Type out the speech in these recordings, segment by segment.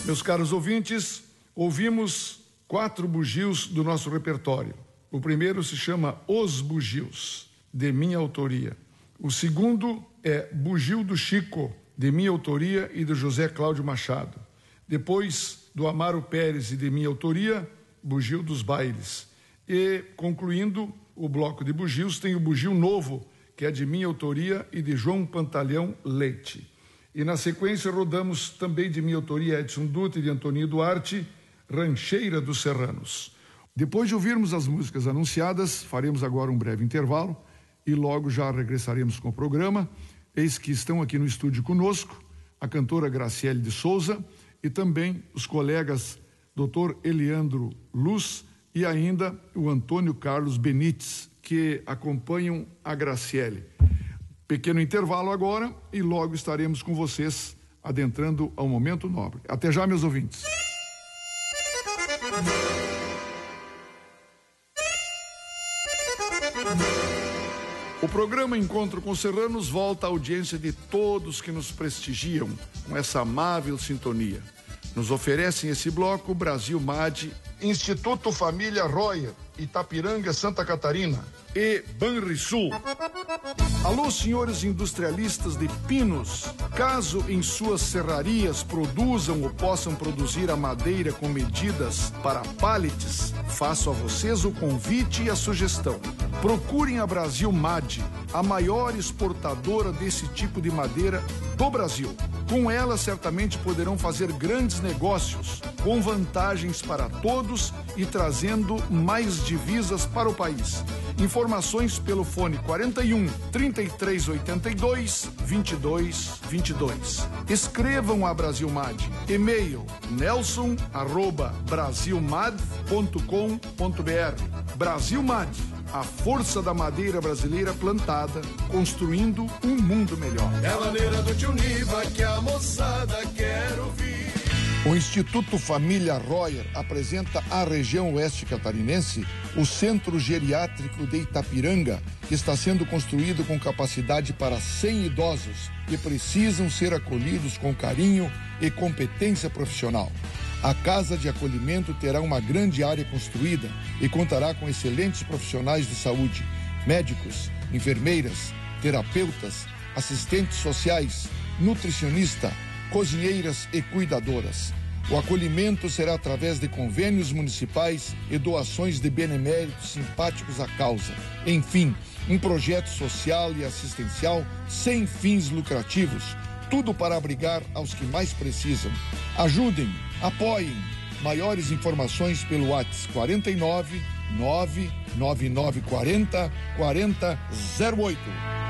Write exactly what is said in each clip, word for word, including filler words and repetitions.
Meus caros ouvintes, ouvimos quatro bugios do nosso repertório. O primeiro se chama Os Bugios, de minha autoria. O segundo é Bugio do Chico, de minha autoria e do José Cláudio Machado. Depois, do Amaro Pérez e de minha autoria, Bugio dos Bailes. E, concluindo o bloco de bugios, tem o Bugio Novo, que é de minha autoria e de João Pantalhão Leite. E na sequência rodamos também de minha autoria Edson Dutra e de Antoninho Duarte, Rancheira dos Serranos. Depois de ouvirmos as músicas anunciadas, faremos agora um breve intervalo e logo já regressaremos com o programa. Eis que estão aqui no estúdio conosco a cantora Graciele de Souza e também os colegas doutor Eliandro Luz e ainda o Antônio Carlos Benites, que acompanham a Graciele. Pequeno intervalo agora e logo estaremos com vocês adentrando ao Momento Nobre. Até já, meus ouvintes. O programa Encontro com Serranos volta à audiência de todos que nos prestigiam com essa amável sintonia. Nos oferecem esse bloco Brasil M A D, Instituto Família Royer, Itapiranga, Santa Catarina e Banrisul. Alô, senhores industrialistas de Pinos, caso em suas serrarias produzam ou possam produzir a madeira com medidas para pallets, faço a vocês o convite e a sugestão. Procurem a Brasil M A D, a maior exportadora desse tipo de madeira do Brasil. Com ela, certamente poderão fazer grandes negócios, com vantagens para todos e trazendo mais divisas para o país. Informações pelo fone quarenta e um, trinta e três oitenta e dois, vinte e dois vinte e dois. Escrevam a Brasil M A D. E-mail nelson arroba brasilmad ponto com ponto br. Brasil M A D, a força da madeira brasileira plantada, construindo um mundo melhor. É a maneira do tio Niva que a moçada quer ouvir. O Instituto Família Royer apresenta à região oeste catarinense o Centro Geriátrico de Itapiranga, que está sendo construído com capacidade para cem idosos que precisam ser acolhidos com carinho e competência profissional. A Casa de Acolhimento terá uma grande área construída e contará com excelentes profissionais de saúde, médicos, enfermeiras, terapeutas, assistentes sociais, nutricionista, cozinheiras e cuidadoras. O acolhimento será através de convênios municipais e doações de beneméritos simpáticos à causa. Enfim, um projeto social e assistencial sem fins lucrativos, tudo para abrigar aos que mais precisam. Ajudem, apoiem. Maiores informações pelo WhatsApp quarenta e nove, nove nove nove quarenta, quarenta zero oito.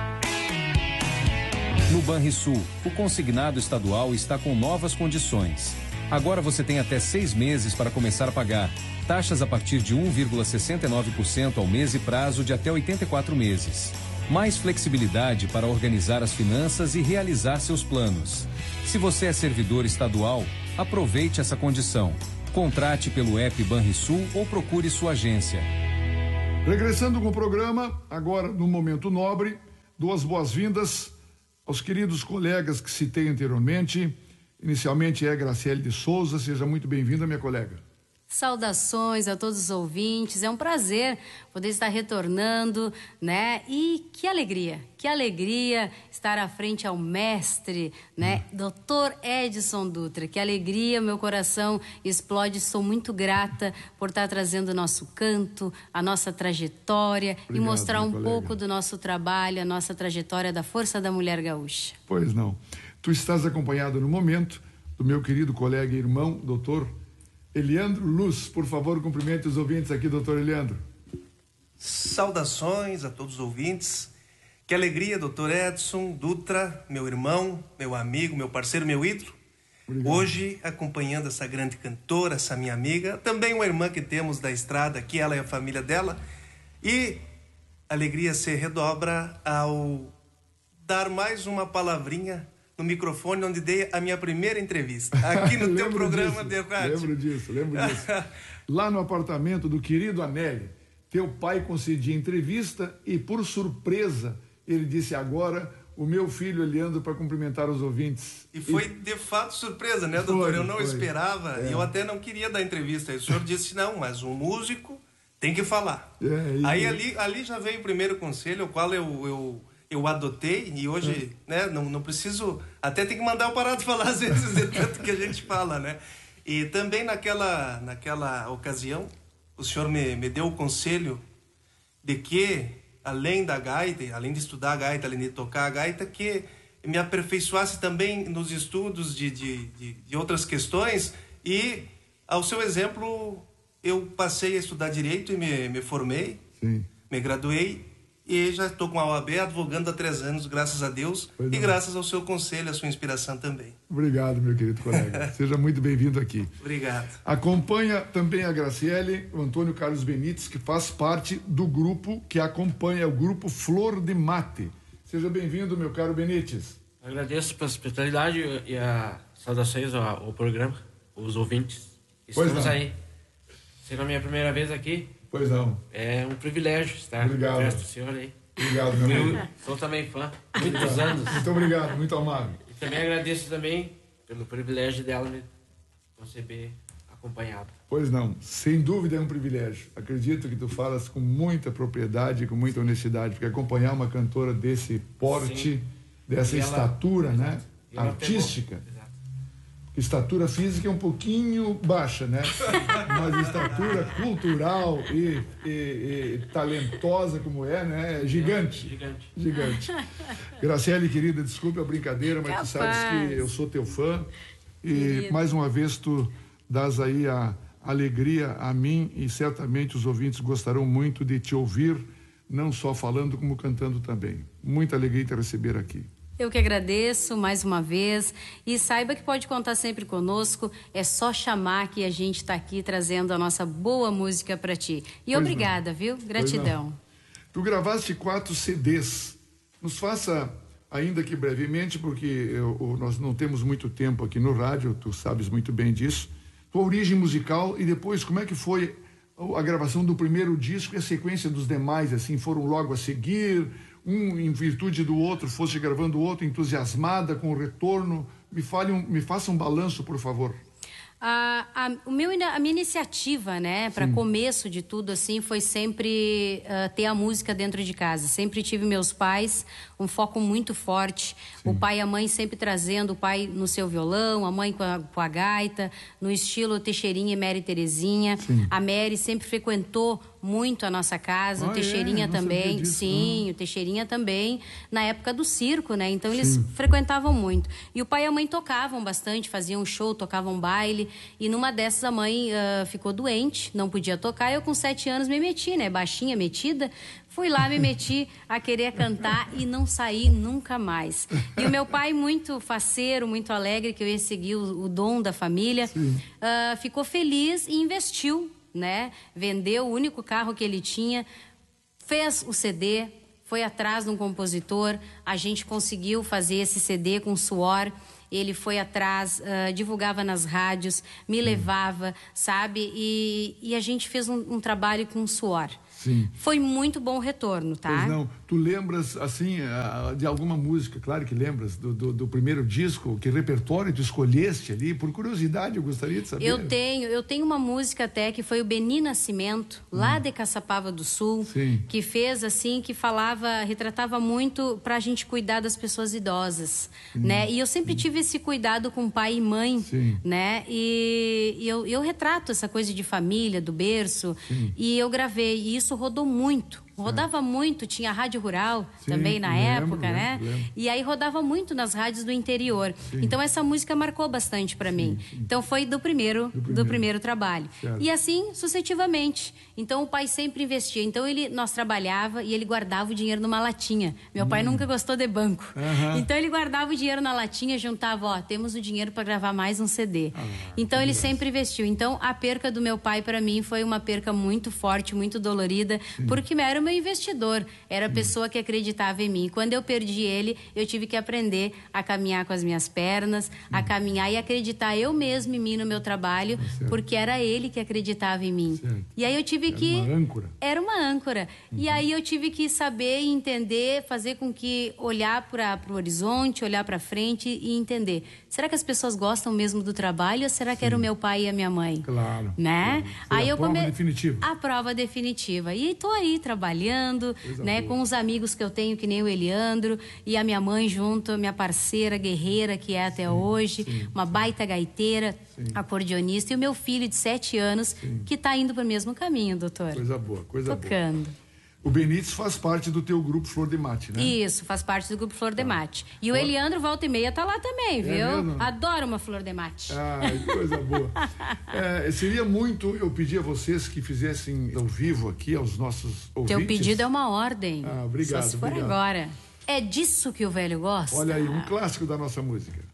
No Banrisul, o consignado estadual está com novas condições. Agora você tem até seis meses para começar a pagar. Taxas a partir de um vírgula sessenta e nove por cento ao mês e prazo de até oitenta e quatro meses. Mais flexibilidade para organizar as finanças e realizar seus planos. Se você é servidor estadual, aproveite essa condição. Contrate pelo app Banrisul ou procure sua agência. Regressando com o programa, agora no Momento Nobre, dou as boas-vindas aos queridos colegas que citei anteriormente. Inicialmente é Graciele de Souza. Seja muito bem-vinda, minha colega. Saudações a todos os ouvintes, é um prazer poder estar retornando, né? E que alegria, que alegria estar à frente ao mestre, né? doutor Edson Dutra, que alegria, meu coração explode, sou muito grata por estar trazendo o nosso canto, a nossa trajetória. Obrigado, e mostrar um colega. pouco do nosso trabalho, a nossa trajetória da Força da Mulher Gaúcha. Pois não. Tu estás acompanhado no momento do meu querido colega e irmão, doutor Eliandro Luz. Por favor, cumprimente os ouvintes aqui, doutor Eliandro. Saudações a todos os ouvintes. Que alegria, doutor Edson Dutra, meu irmão, meu amigo, meu parceiro, meu ídolo. Obrigado. Hoje, acompanhando essa grande cantora, essa minha amiga, também uma irmã que temos da estrada aqui, ela e a família dela. E a alegria se redobra ao dar mais uma palavrinha no microfone onde dei a minha primeira entrevista, aqui no teu programa de rádio. Lembro disso, lembro disso. Lá no apartamento do querido Anélio, teu pai concedia entrevista e, por surpresa, ele disse: agora o meu filho Leandro para cumprimentar os ouvintes. E foi e... de fato surpresa, né, doutor? Foi, eu não foi. esperava, e é. eu até não queria dar entrevista. Aí o senhor disse, não, mas um músico tem que falar. É, e... Aí ali, ali já veio o primeiro conselho, o qual eu, eu, eu adotei, e hoje é. né, não, não preciso... Até tem que mandar o Parado falar às vezes, de tanto que a gente fala, né? E também naquela, naquela ocasião, o senhor me, me deu o conselho de que, além da gaita, além de estudar a gaita, além de tocar a gaita, que me aperfeiçoasse também nos estudos de, de, de, de outras questões. E, ao seu exemplo, eu passei a estudar Direito e me, me formei, Sim. me graduei e já estou com a O A B advogando há três anos, graças a Deus, pois e não. graças ao seu conselho, à sua inspiração também. Obrigado, meu querido colega. Seja muito bem-vindo aqui. Obrigado. Acompanha também a Graciele, o Antônio Carlos Benites, que faz parte do grupo que acompanha, o grupo Flor de Mate. Seja bem-vindo, meu caro Benites. Agradeço pela hospitalidade e as saudações ao, ao programa, os ouvintes. Estamos aí. Sendo a minha primeira vez aqui. Pois não. É um privilégio estar obrigado. perto do senhor aí. Obrigado, meu amigo. Sou também fã, muitos anos. Muito obrigado, muito amável. E também agradeço também pelo privilégio dela me conceber acompanhado. Pois não, sem dúvida é um privilégio. Acredito que tu falas com muita propriedade, com muita honestidade, porque acompanhar uma cantora desse porte, Sim. dessa ela, estatura, exato. né, artística. Pegou. Estatura física é um pouquinho baixa, né? Mas estatura cultural e, e, e talentosa como é, né? É gigante. Gigante. Gigante. Graciele, querida, desculpe a brincadeira, mas Capaz. tu sabes que eu sou teu fã. E Querido. mais uma vez tu dás aí a alegria a mim e certamente os ouvintes gostarão muito de te ouvir, não só falando como cantando também. Muita alegria te receber aqui. Eu que agradeço mais uma vez e saiba que pode contar sempre conosco, é só chamar que a gente está aqui trazendo a nossa boa música para ti. E pois obrigada, não. viu? Gratidão. Tu gravaste quatro C Ds, nos faça, ainda que brevemente, porque eu, nós não temos muito tempo aqui no rádio, tu sabes muito bem disso, tua origem musical e depois como é que foi a gravação do primeiro disco e a sequência dos demais, assim, foram logo a seguir... um em virtude do outro, fosse gravando o outro, entusiasmada com o retorno. Me fale um, me faça um balanço, por favor. A, a, o meu, a minha iniciativa, né, para começo de tudo, assim, foi sempre uh, ter a música dentro de casa. Sempre tive meus pais, um foco muito forte. Sim. O pai e a mãe sempre trazendo, o pai no seu violão, a mãe com a, com a gaita, no estilo Teixeirinha e Mary Terezinha. Sim. A Mary sempre frequentou muito a nossa casa, ah, o Teixeirinha é? também, disso, sim, não. o Teixeirinha também, na época do circo, né? Então eles sim. frequentavam muito. E o pai e a mãe tocavam bastante, faziam show, tocavam baile. E numa dessas a mãe uh, ficou doente, não podia tocar. Eu com sete anos me meti, né? Baixinha, metida. Fui lá, me meti a querer cantar e não saí nunca mais. E o meu pai, muito faceiro, muito alegre, que eu ia seguir o, o dom da família, uh, ficou feliz e investiu, né? Vendeu o único carro que ele tinha, fez o C D, foi atrás de um compositor, a gente conseguiu fazer esse C D com suor. Ele foi atrás, uh, divulgava nas rádios, me hum. levava, sabe? E, e a gente fez um, um trabalho com suor. Sim. Foi muito bom o retorno, tá? Pois não. Tu lembras, assim, de alguma música, claro que lembras, do, do, do primeiro disco, que repertório tu escolheste ali? Por curiosidade, eu gostaria de saber. Eu tenho, eu tenho uma música até que foi o Beni Nascimento, lá hum. de Caçapava do Sul, Sim. que fez, assim, que falava, retratava muito pra gente cuidar das pessoas idosas, Sim. né? E eu sempre Sim. tive esse cuidado com pai e mãe, Sim. né? E, e eu, eu retrato essa coisa de família, do berço, Sim. e eu gravei, e isso rodou muito. Rodava é. muito, tinha rádio rural Sim, também na lembro, época, lembro, né? Lembro. E aí rodava muito nas rádios do interior. Sim. Então essa música marcou bastante para mim. Sim. Então foi do primeiro, do primeiro, do primeiro trabalho. Certo. E assim sucessivamente. Então o pai sempre investia. Então ele, nós trabalhava e ele guardava o dinheiro numa latinha. Meu hum. pai nunca gostou de banco. Uh-huh. Então ele guardava o dinheiro na latinha, juntava, ó, temos o dinheiro para gravar mais um C D. Ah, então ele graça. sempre investiu. Então a perca do meu pai para mim foi uma perca muito forte, muito dolorida, Sim. porque era o meu investidor, era a hum. pessoa que acreditava em mim. Quando eu perdi ele, eu tive que aprender a caminhar com as minhas pernas, hum. a caminhar e acreditar eu mesmo em mim, no meu trabalho, certo. porque era ele que acreditava em mim. Certo. E aí eu tive era que... Era uma âncora. Era uma âncora. Uhum. E aí eu tive que saber e entender, fazer com que olhar para o horizonte, olhar para frente e entender. Será que as pessoas gostam mesmo do trabalho ou será que Sim. era o meu pai e a minha mãe? Claro. Né? Claro. Aí a eu prova come... definitiva. A prova definitiva. E tô aí trabalhando, Coisa né, boa. com os amigos que eu tenho, que nem o Eliandro, e a minha mãe junto, minha parceira guerreira, que é até sim, hoje, sim, uma sim. baita gaiteira, sim. acordeonista, e o meu filho de sete anos, sim. que está indo para o mesmo caminho, doutor. Coisa boa, coisa Tocando. boa. O Benítez faz parte do teu grupo Flor de Mate, né? Isso, faz parte do grupo Flor de Mate. E o Eliandro, volta e meia, tá lá também, viu? É mesmo? Adora uma Flor de Mate. Ah, que coisa boa. É, seria muito eu pedir a vocês que fizessem ao vivo aqui aos nossos ouvintes. Teu pedido é uma ordem. Ah, obrigado. Só se for obrigado. agora. É disso que o velho gosta. Olha aí, um clássico da nossa música.